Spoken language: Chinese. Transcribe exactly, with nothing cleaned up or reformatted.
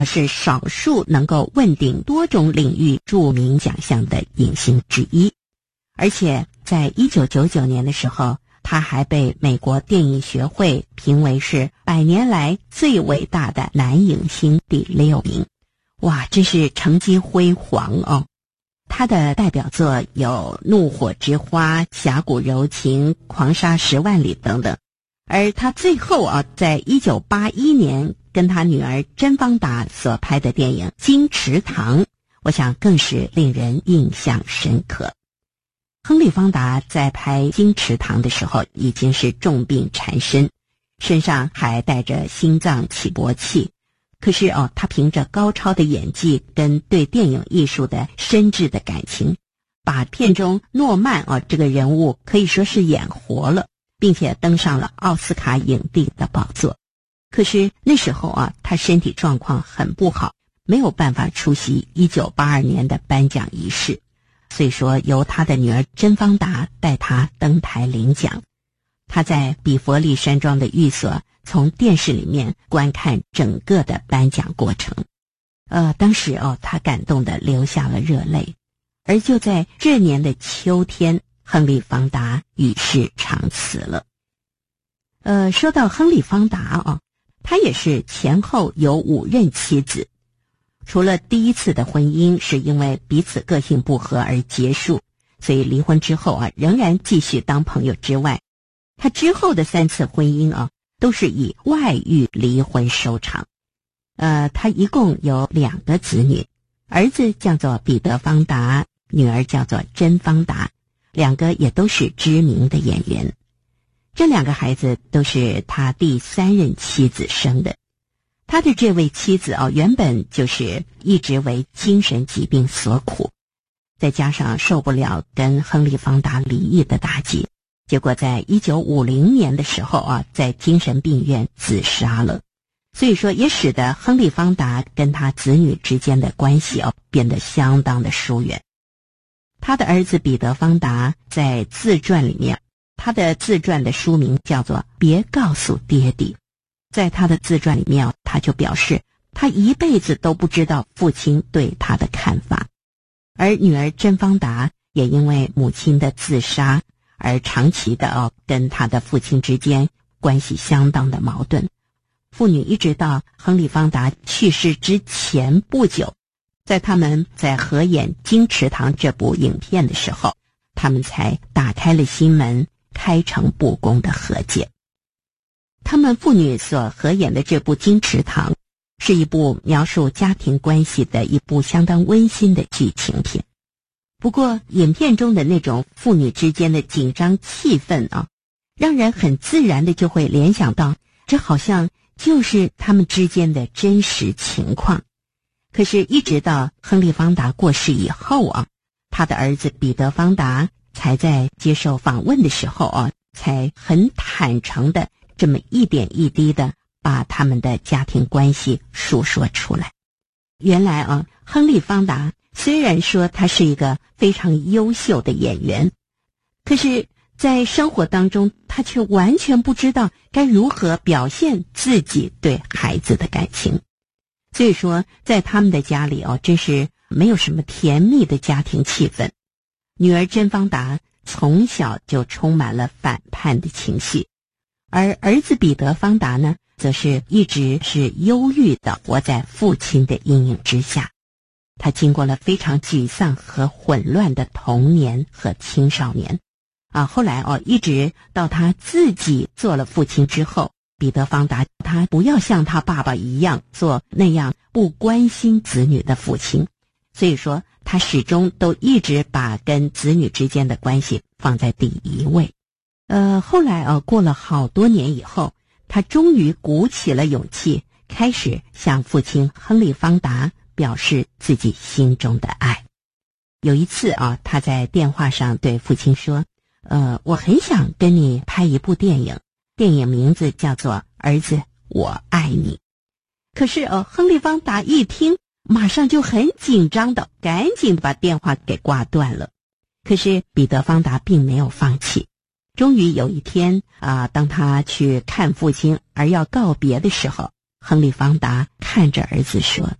是少数能够问鼎多种领域著名奖项的影星之一。而且在一九九九年的时候，他还被美国电影学会评为是百年来最伟大的男影星第六名。哇，真是成绩辉煌哦！他的代表作有《怒火之花》、《峡谷柔情》、《狂沙十万里》等等。而他最后啊，在一九八一年跟他女儿甄方达所拍的电影《金池堂》，我想更是令人印象深刻。亨利·方达在拍《金池堂》的时候已经是重病缠身，身上还带着心脏起搏器。可是哦，他凭着高超的演技跟对电影艺术的深挚的感情，把片中诺曼哦这个人物可以说是演活了，并且登上了奥斯卡影帝的宝座。可是那时候啊，他身体状况很不好，没有办法出席一九八二年的颁奖仪式，所以说由他的女儿甄方达带他登台领奖。他在比佛利山庄的寓所从电视里面观看整个的颁奖过程。呃，当时哦，他感动地流下了热泪。而就在这年的秋天，亨利·方达与世长辞了。呃，说到亨利·方达哦，他也是前后有五任妻子。除了第一次的婚姻是因为彼此个性不合而结束，所以离婚之后啊，仍然继续当朋友之外，他之后的三次婚姻啊，都是以外遇离婚收场。呃，他一共有两个子女，儿子叫做彼得·方达，女儿叫做甄方达，两个也都是知名的演员。这两个孩子都是他第三任妻子生的。他的这位妻子哦，原本就是一直为精神疾病所苦，再加上受不了跟亨利·方达离异的打击，结果在一九五零年的时候啊，在精神病院自杀了。所以说也使得亨利·方达跟他子女之间的关系哦，变得相当的疏远。他的儿子彼得·方达在自传里面，他的自传的书名叫做《别告诉爹地》。在他的自传里面，他就表示他一辈子都不知道父亲对他的看法。而女儿甄方达也因为母亲的自杀而长期的哦跟他的父亲之间关系相当的矛盾。父女一直到亨利·方达去世之前不久，在他们在合演《金池堂》这部影片的时候，他们才打开了心门，开诚布公的和解。他们父女所合演的这部《金池堂》是一部描述家庭关系的一部相当温馨的剧情片。不过影片中的那种父女之间的紧张气氛啊，让人很自然的就会联想到，这好像就是他们之间的真实情况。可是一直到亨利·方达过世以后啊，他的儿子彼得·方达才在接受访问的时候啊，才很坦诚的这么一点一滴的把他们的家庭关系述说出来。原来啊，亨利·方达虽然说他是一个非常优秀的演员，可是在生活当中他却完全不知道该如何表现自己对孩子的感情。所以说在他们的家里哦，真是没有什么甜蜜的家庭气氛。女儿甄方达从小就充满了反叛的情绪，而儿子彼得·方达呢，则是一直是忧郁的活在父亲的阴影之下。他经过了非常沮丧和混乱的童年和青少年啊，后来哦，一直到他自己做了父亲之后，彼得·方达他不要像他爸爸一样做那样不关心子女的父亲，所以说他始终都一直把跟子女之间的关系放在第一位。呃，后来啊，过了好多年以后，他终于鼓起了勇气，开始向父亲亨利·方达表示自己心中的爱。有一次啊，他在电话上对父亲说，呃，我很想跟你拍一部电影，电影名字叫做《儿子，我爱你》。可是呃，亨利·方达一听，马上就很紧张的赶紧把电话给挂断了。可是彼得·方达并没有放弃。终于有一天啊、呃，当他去看父亲而要告别的时候， 亨利·方达看着儿子说：“